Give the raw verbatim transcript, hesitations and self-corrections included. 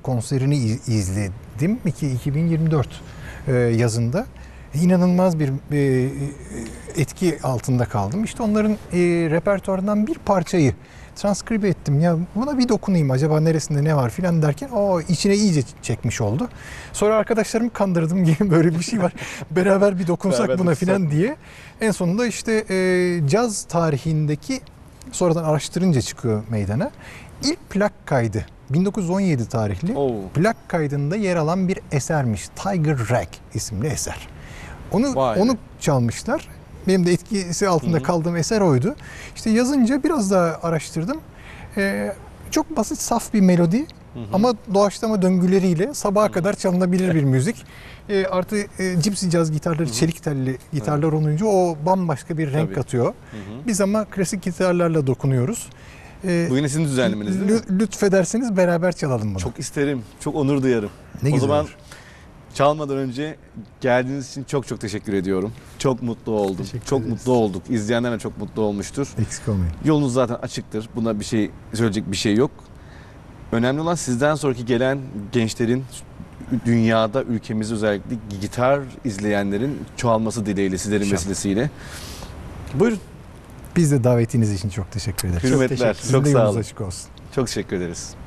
konserini iz- izledim iki bin yirmi dört e, yazında. İnanılmaz bir e, etki altında kaldım. İşte onların e, repertuarından bir parçayı transkribe ettim. Ya buna bir dokunayım, acaba neresinde ne var filan derken o içine iyice çekmiş oldu. Sonra arkadaşlarımı kandırdım gibi, böyle bir şey var. Beraber bir dokunsak Beraber buna dokunsak. filan diye. En sonunda işte e, caz tarihindeki, sonradan araştırınca çıkıyor meydana, İlk plak kaydı bin dokuz yüz on yedi tarihli Oo. plak kaydında yer alan bir esermiş. Tiger Rag isimli eser. Onu Vay onu be. çalmışlar. Benim de etkisi altında Hı hı. kaldığım eser oydu. İşte yazınca biraz daha araştırdım. Ee, çok basit, saf bir melodi Hı hı. ama doğaçlama döngüleriyle sabaha Hı hı. kadar çalınabilir bir müzik. Ee, artı e, gypsy caz gitarları, Hı hı. çelik telli gitarlar olunca o bambaşka bir renk Tabii. katıyor. Hı hı. Biz ama klasik gitarlarla dokunuyoruz. Ee, Bu yine sizin düzenlemeniz değil mi? lü- Lütfederseniz beraber çalalım bunu. Çok isterim. Çok onur duyarım. Ne o güzel zaman olur. çalmadan önce geldiğiniz için çok çok teşekkür ediyorum. Çok mutlu oldum. Teşekkür çok ederiz. mutlu olduk. İzleyenler de çok mutlu olmuştur. Eksik olmayın. Yolunuz zaten açıktır. Buna bir şey söyleyecek bir şey yok. Önemli olan sizden sonraki gelen gençlerin, dünyada, ülkemizde özellikle gitar izleyenlerin çoğalması dileğiyle, sizlerin İnşallah. vesilesiyle. Buyurun. Biz de davetiniz için çok teşekkür ederiz. Hürmetler, Çok teşekkür. Sizin çok de sağ yolunuz olun. açık olsun. Çok teşekkür ederiz.